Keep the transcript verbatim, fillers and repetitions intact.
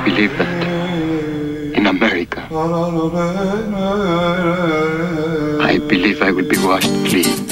believe that in America. I believe I will be washed clean.